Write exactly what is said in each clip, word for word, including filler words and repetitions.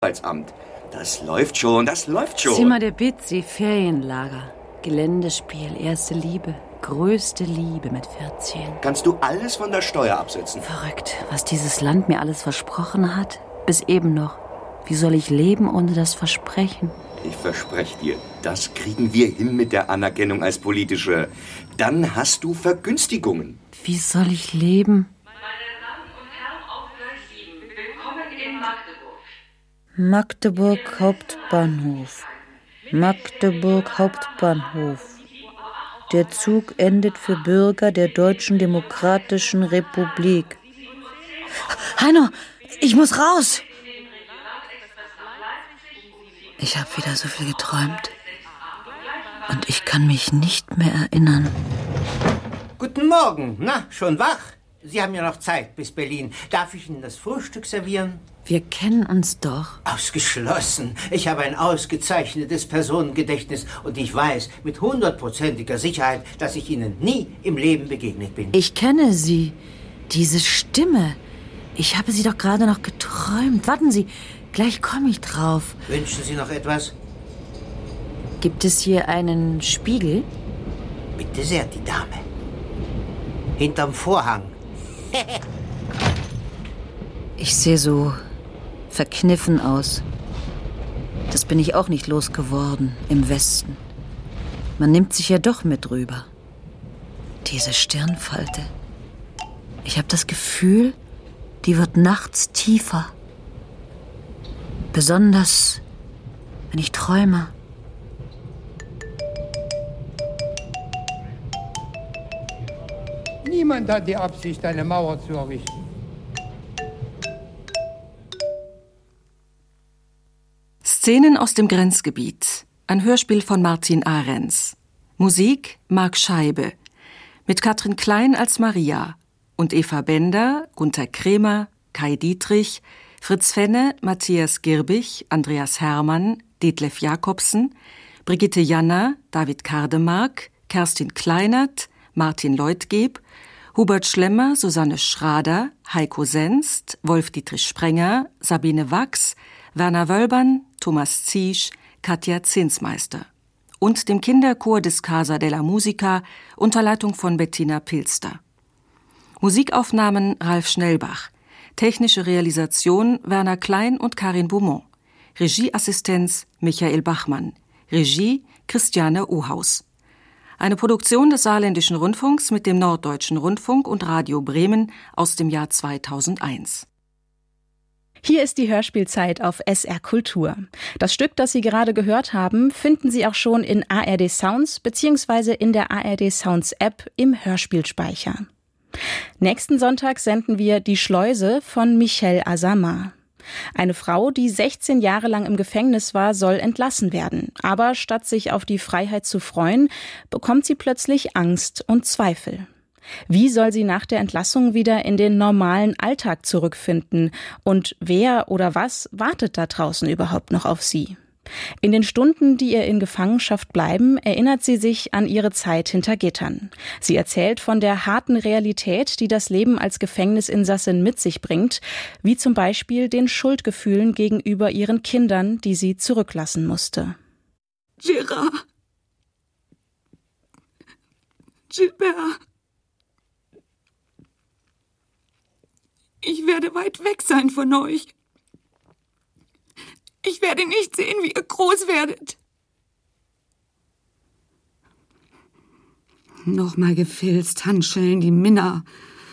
Arbeitsamt. Das läuft schon, das läuft schon. Zimmer der Bitzi, Ferienlager, Geländespiel, erste Liebe, größte Liebe mit vierzehn. Kannst du alles von der Steuer absetzen? Verrückt, was dieses Land mir alles versprochen hat, bis eben noch. Wie soll ich leben ohne das Versprechen? Ich verspreche dir, das kriegen wir hin mit der Anerkennung als politische. Dann hast du Vergünstigungen. Wie soll ich leben? Meine Damen und Herren, auf Gleis sieben, willkommen in Magdeburg. Magdeburg Hauptbahnhof. Magdeburg Hauptbahnhof. Der Zug endet für Bürger der Deutschen Demokratischen Republik. Heino, ich muss raus! Ich habe wieder so viel geträumt. Und ich kann mich nicht mehr erinnern. Guten Morgen. Na, schon wach? Sie haben ja noch Zeit bis Berlin. Darf ich Ihnen das Frühstück servieren? Wir kennen uns doch. Ausgeschlossen. Ich habe ein ausgezeichnetes Personengedächtnis und ich weiß mit hundertprozentiger Sicherheit, dass ich Ihnen nie im Leben begegnet bin. Ich kenne Sie. Diese Stimme. Ich habe sie doch gerade noch geträumt. Warten Sie, gleich komme ich drauf. Wünschen Sie noch etwas? Gibt es hier einen Spiegel? Bitte sehr, die Dame. Hinterm Vorhang. Ich sehe so verkniffen aus. Das bin ich auch nicht losgeworden im Westen. Man nimmt sich ja doch mit rüber. Diese Stirnfalte. Ich habe das Gefühl, die wird nachts tiefer. Besonders, wenn ich träume. Niemand hat die Absicht, eine Mauer zu errichten. Szenen aus dem Grenzgebiet. Ein Hörspiel von Martin Ahrens. Musik Marc Scheibe. Mit Katrin Klein als Maria und Eva Bender, Gunther Kremer, Kai Dietrich, Fritz Fenne, Matthias Girbich, Andreas Hermann, Detlef Jakobsen, Brigitte Janner, David Kardemark, Kerstin Kleinert, Martin Leutgeb, Hubert Schlemmer, Susanne Schrader, Heiko Senst, Wolf-Dietrich Sprenger, Sabine Wachs, Werner Wölbern, Thomas Ziesch, Katja Zinsmeister und dem Kinderchor des Casa della Musica unter Leitung von Bettina Pilster. Musikaufnahmen Ralf Schnellbach, technische Realisation Werner Klein und Karin Beaumont, Regieassistenz Michael Bachmann, Regie Christiane Ohaus. Eine Produktion des Saarländischen Rundfunks mit dem Norddeutschen Rundfunk und Radio Bremen aus dem Jahr zweitausendeins. Hier ist die Hörspielzeit auf S R Kultur. Das Stück, das Sie gerade gehört haben, finden Sie auch schon in A R D Sounds bzw. in der A R D Sounds App im Hörspielspeicher. Nächsten Sonntag senden wir Die Schleuse von Michel Azama. Eine Frau, die sechzehn Jahre lang im Gefängnis war, soll entlassen werden. Aber statt sich auf die Freiheit zu freuen, bekommt sie plötzlich Angst und Zweifel. Wie soll sie nach der Entlassung wieder in den normalen Alltag zurückfinden? Und wer oder was wartet da draußen überhaupt noch auf sie? In den Stunden, die ihr in Gefangenschaft bleiben, erinnert sie sich an ihre Zeit hinter Gittern. Sie erzählt von der harten Realität, die das Leben als Gefängnisinsassin mit sich bringt, wie zum Beispiel den Schuldgefühlen gegenüber ihren Kindern, die sie zurücklassen musste. Gérard. Gilbert. Ich werde weit weg sein von euch. Ich werde nicht sehen, wie ihr groß werdet. Nochmal gefilzt, Handschellen, die Minna.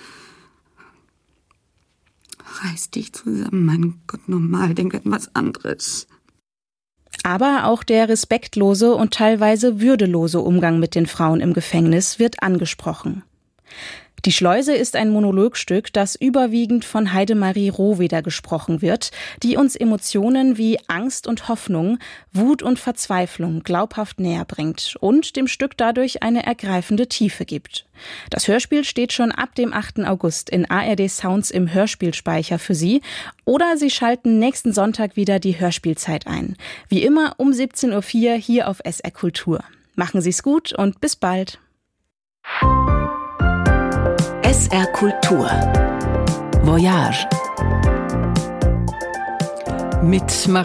Reiß dich zusammen, mein Gott, normal, denk an was anderes. Aber auch der respektlose und teilweise würdelose Umgang mit den Frauen im Gefängnis wird angesprochen. Die Schleuse ist ein Monologstück, das überwiegend von Heidemarie Rohweder gesprochen wird, die uns Emotionen wie Angst und Hoffnung, Wut und Verzweiflung glaubhaft näher bringt und dem Stück dadurch eine ergreifende Tiefe gibt. Das Hörspiel steht schon ab dem achten August in A R D Sounds im Hörspielspeicher für Sie oder Sie schalten nächsten Sonntag wieder die Hörspielzeit ein. Wie immer um siebzehn Uhr vier hier auf S R Kultur. Machen Sie's gut und bis bald. S R Kultur Voyage mit Marie